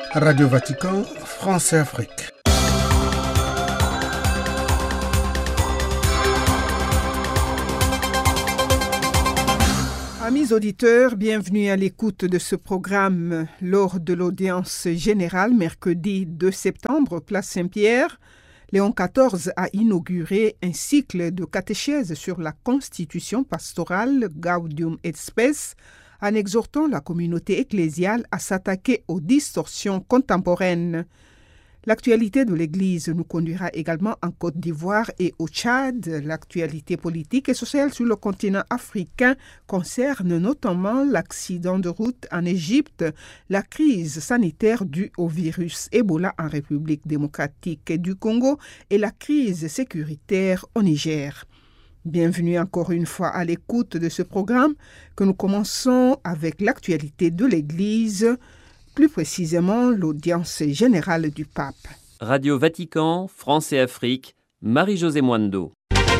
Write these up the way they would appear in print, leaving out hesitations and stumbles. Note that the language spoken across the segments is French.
Radio Vatican, France et Afrique. Amis auditeurs, bienvenue à l'écoute de ce programme lors de l'audience générale mercredi 2 septembre, place Saint-Pierre. Léon XIV a inauguré un cycle de catéchèse sur la constitution pastorale Gaudium et Spes, en exhortant la communauté ecclésiale à s'attaquer aux distorsions contemporaines. L'actualité de l'Église nous conduira également en Côte d'Ivoire et au Tchad. L'actualité politique et sociale sur le continent africain concerne notamment l'accident de route en Égypte, la crise sanitaire due au virus Ebola en République démocratique du Congo et la crise sécuritaire au Niger. Bienvenue encore une fois à l'écoute de ce programme que nous commençons avec l'actualité de l'Église, plus précisément l'audience générale du pape. Radio Vatican, France et Afrique, Marie-Josée Mwando.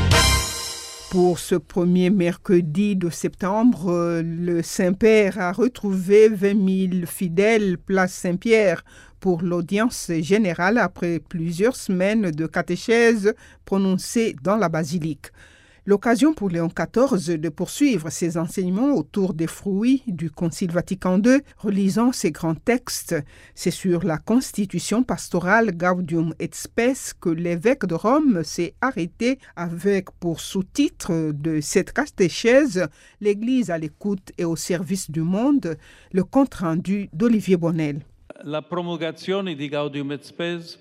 Pour ce premier mercredi de septembre, le Saint-Père a retrouvé 20 000 fidèles place Saint-Pierre pour l'audience générale après plusieurs semaines de catéchèse prononcée dans la basilique. L'occasion pour Léon XIV de poursuivre ses enseignements autour des fruits du Concile Vatican II, relisant ses grands textes. C'est sur la constitution pastorale Gaudium et Spes que l'évêque de Rome s'est arrêté avec pour sous-titre de cette catéchèse « L'Église à l'écoute et au service du monde », le compte-rendu d'Olivier Bonnel. La promulgation di Gaudium et Spes.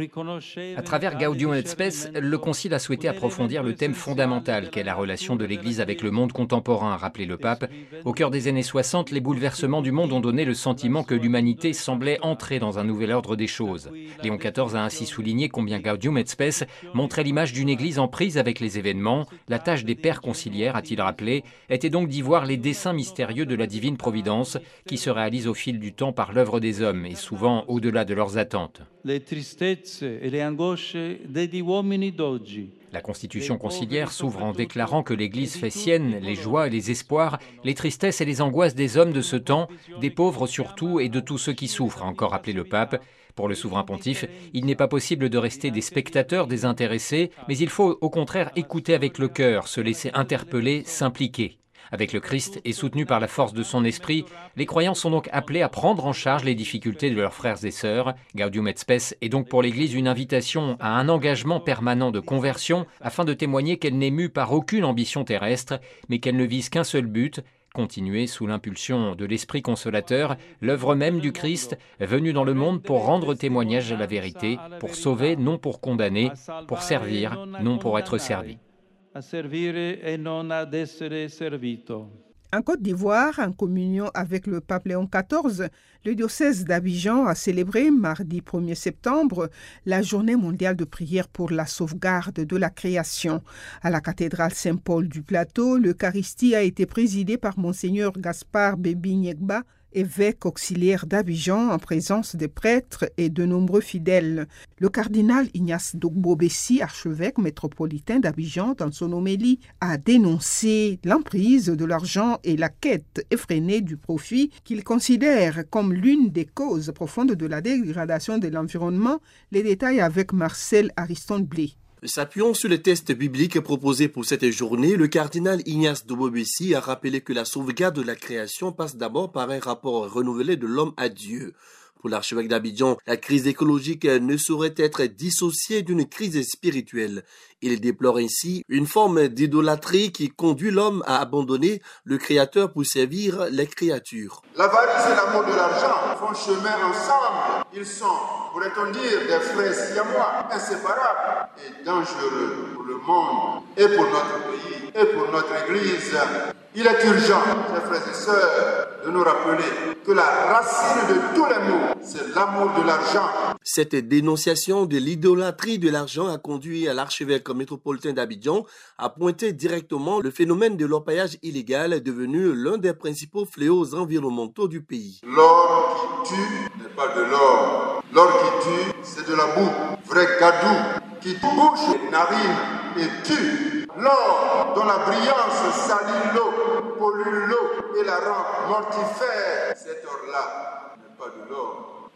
À travers Gaudium et Spes, le Concile a souhaité approfondir le thème fondamental qu'est la relation de l'Église avec le monde contemporain, a rappelé le pape. Au cœur des années 60, les bouleversements du monde ont donné le sentiment que l'humanité semblait entrer dans un nouvel ordre des choses. Léon XIV a ainsi souligné combien Gaudium et Spes montrait l'image d'une Église en prise avec les événements. La tâche des pères conciliaires, a-t-il rappelé, était donc d'y voir les desseins mystérieux de la divine providence qui se réalisent au fil du temps par l'œuvre des hommes et souvent au-delà de leurs attentes. Les tristezze et les angosce degli uomini d'oggi. La constitution conciliaire s'ouvre en déclarant que l'Église fait sienne les joies et les espoirs, les tristesses et les angoisses des hommes de ce temps, des pauvres surtout et de tous ceux qui souffrent, a encore rappelé le pape. Pour le souverain pontife, il n'est pas possible de rester des spectateurs désintéressés, mais il faut au contraire écouter avec le cœur, se laisser interpeller, s'impliquer. Avec le Christ et soutenu par la force de son esprit, les croyants sont donc appelés à prendre en charge les difficultés de leurs frères et sœurs. Gaudium et Spes est donc pour l'Église une invitation à un engagement permanent de conversion afin de témoigner qu'elle n'est mue par aucune ambition terrestre, mais qu'elle ne vise qu'un seul but, continuer sous l'impulsion de l'Esprit consolateur, l'œuvre même du Christ, venu dans le monde pour rendre témoignage à la vérité, pour sauver, non pour condamner, pour servir, non pour être servi. A servire e non ad essere servito. En Côte d'Ivoire, en communion avec le pape Léon XIV, le diocèse d'Abidjan a célébré mardi 1er septembre la journée mondiale de prière pour la sauvegarde de la création. À la cathédrale Saint-Paul du Plateau, l'Eucharistie a été présidée par Monseigneur Gaspard Bébi Nyegba, évêque auxiliaire d'Abidjan en présence des prêtres et de nombreux fidèles. Le cardinal Ignace Dogbo-Bessi, archevêque métropolitain d'Abidjan, dans son homélie, a dénoncé l'emprise de l'argent et la quête effrénée du profit qu'il considère comme l'une des causes profondes de la dégradation de l'environnement. Les détails avec Marcel Ariston-Blé. S'appuyant sur les textes bibliques proposés pour cette journée, le cardinal Ignace Dogbo-Bessi a rappelé que la sauvegarde de la création passe d'abord par un rapport renouvelé de l'homme à Dieu. Pour l'archevêque d'Abidjan, la crise écologique ne saurait être dissociée d'une crise spirituelle. Il déplore ainsi une forme d'idolâtrie qui conduit l'homme à abandonner le Créateur pour servir les créatures. L'avarice et l'amour de l'argent font chemin ensemble. Ils sont, pourrait-on dire, des frères siamois, inséparables et dangereux pour le monde et pour notre pays et pour notre Église. Il est urgent, mes frères et sœurs, de nous rappeler que la racine de tous les maux, c'est l'amour de l'argent. Cette dénonciation de l'idolâtrie de l'argent a conduit à l'archevêque métropolitain d'Abidjan à pointer directement le phénomène de l'orpaillage illégal devenu l'un des principaux fléaux environnementaux du pays. L'or qui tue n'est pas de l'or. L'or qui tue, c'est de la boue. Vrai gadou qui bouche les narines et tue. L'or dont la brillance salit l'eau, pollue l'eau et la rend mortifère. Cet or-là n'est pas de l'or.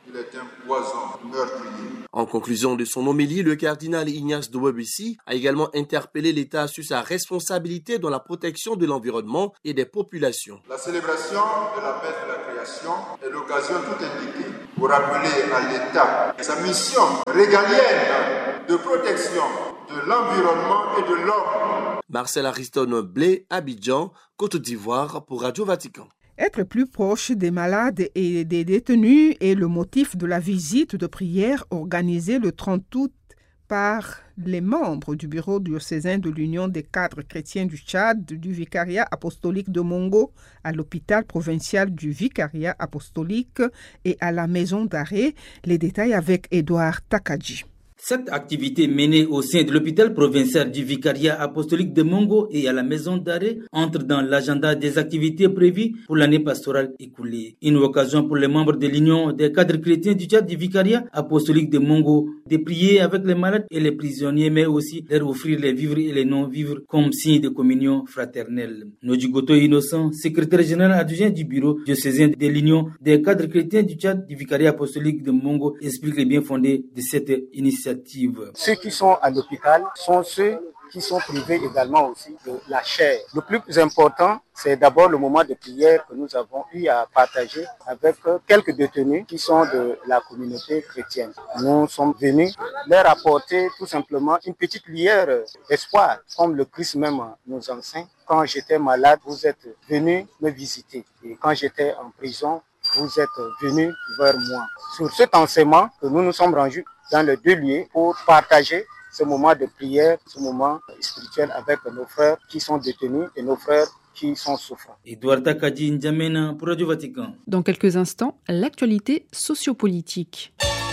Il est un poison meurtrier. En conclusion de son homélie, le cardinal Ignace Dowobesi a également interpellé l'État sur sa responsabilité dans la protection de l'environnement et des populations. La célébration de la fête de la création est l'occasion tout indiquée pour rappeler à l'État sa mission régalienne de protection de l'environnement et de l'homme. Marcel Ariston Blé, Abidjan, Côte d'Ivoire pour Radio Vatican. Être plus proche des malades et des détenus est le motif de la visite de prière organisée le 30 août par les membres du bureau diocésain de l'Union des cadres chrétiens du Tchad, du Vicariat apostolique de Mongo, à l'hôpital provincial du Vicariat apostolique et à la maison d'arrêt. Les détails avec Édouard Takadji. Cette activité menée au sein de l'hôpital provincial du Vicariat apostolique de Mongo et à la maison d'arrêt entre dans l'agenda des activités prévues pour l'année pastorale écoulée. Une occasion pour les membres de l'Union des cadres chrétiens du Tchad du Vicariat apostolique de Mongo de prier avec les malades et les prisonniers, mais aussi leur offrir les vivres et les non-vivres comme signe de communion fraternelle. Nodjigoto Innocent, secrétaire général adjoint du bureau diocésain de l'Union des cadres chrétiens du Tchad du Vicariat apostolique de Mongo, explique les bien-fondés de cette initiative. Ceux qui sont à l'hôpital sont ceux qui sont privés également aussi de la chair. Le plus important, c'est d'abord le moment de prière que nous avons eu à partager avec quelques détenus qui sont de la communauté chrétienne. Nous sommes venus leur apporter tout simplement une petite lueur d'espoir, comme le Christ même nous enseigne. Quand j'étais malade, vous êtes venus me visiter. Et quand j'étais en prison, vous êtes venus vers moi. Sur cet enseignement que nous nous sommes rendus dans les deux lieux pour partager ce moment de prière, ce moment spirituel avec nos frères qui sont détenus et nos frères qui sont souffrants. Édouard Takadji N'Djamena pour Radio Vatican. Dans quelques instants, l'actualité sociopolitique.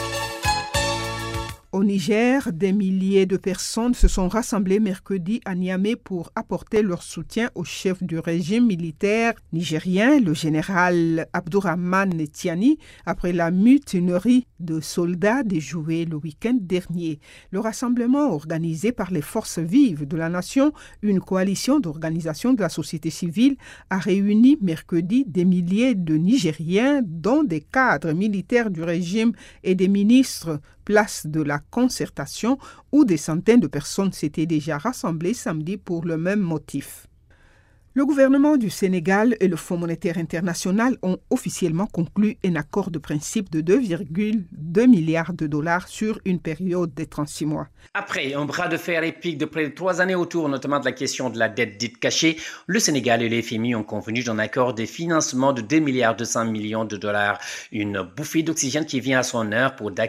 Au Niger, des milliers de personnes se sont rassemblées mercredi à Niamey pour apporter leur soutien au chef du régime militaire nigérien, le général Abdourahmane Tiani, après la mutinerie de soldats déjouée le week-end dernier. Le rassemblement organisé par les forces vives de la nation, une coalition d'organisations de la société civile, a réuni mercredi des milliers de Nigériens, dont des cadres militaires du régime et des ministres, place de la concertation, où des centaines de personnes s'étaient déjà rassemblées samedi pour le même motif. Le gouvernement du Sénégal et le Fonds monétaire international ont officiellement conclu un accord de principe de 2,2 milliards de dollars sur une période de 36 mois. Après un bras de fer épique de près de 3 années autour notamment de la question de la dette dite cachée, le Sénégal et les FMI ont convenu d'un accord de financement de 2,2 milliards de dollars. Une bouffée d'oxygène qui vient à son heure pour